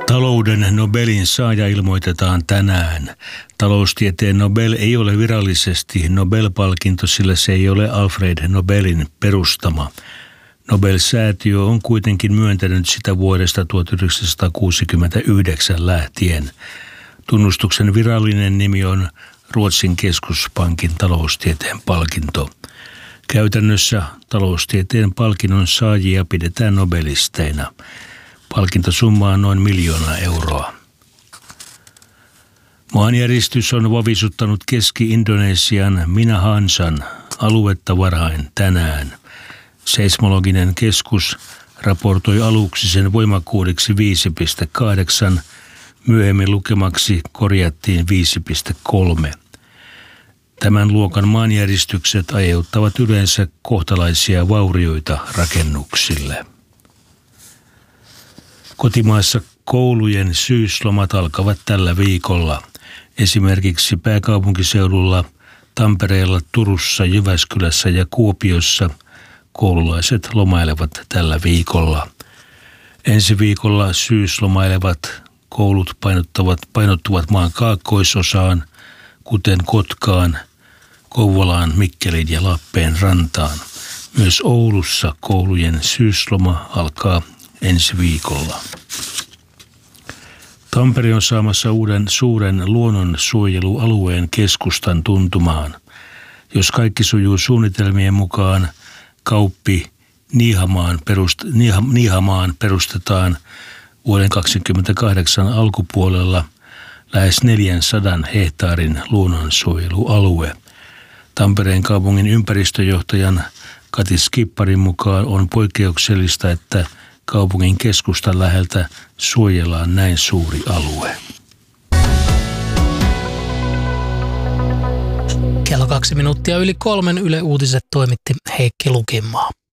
Talouden Nobelin saaja ilmoitetaan tänään. Taloustieteen Nobel ei ole virallisesti Nobel-palkinto, sillä se ei ole Alfred Nobelin perustama. Nobel-säätiö on kuitenkin myöntänyt sitä vuodesta 1969 lähtien. Tunnustuksen virallinen nimi on Ruotsin keskuspankin taloustieteen palkinto. Käytännössä taloustieteen palkinnon saajia pidetään nobelisteina. Palkintosumma on noin 1 miljoonaa euroa. Maanjäristys on vavisuttanut Keski-Indonesian Minahansan aluetta varhain tänään. Seismologinen keskus raportoi aluksi sen voimakkuudeksi 5,8, myöhemmin lukemaksi korjattiin 5,3. Tämän luokan maanjäristykset aiheuttavat yleensä kohtalaisia vaurioita rakennuksille. Kotimaassa koulujen syyslomat alkavat tällä viikolla. Esimerkiksi pääkaupunkiseudulla, Tampereella, Turussa, Jyväskylässä ja Kuopiossa koululaiset lomailevat tällä viikolla. Ensi viikolla syyslomailevat koulut painottuvat maan kaakkoisosaan, kuten Kotkaan, Kouvolaan, Mikkeliin ja Lappeenrantaan. Myös Oulussa koulujen syysloma alkaa ensi viikolla. Tampere on saamassa uuden suuren luonnonsuojelualueen keskustan tuntumaan. Jos kaikki sujuu suunnitelmien mukaan, kauppi Niihamaan perustetaan vuoden 2028 alkupuolella lähes 400 hehtaarin luonnonsuojelualue. Tampereen kaupungin ympäristöjohtajan Kati Skipparin mukaan on poikkeuksellista, että kaupungin keskustan läheltä suojellaan näin suuri alue. Kello 2 minuuttia yli 3 Yle Uutiset toimitti Heikki Lukinmaa.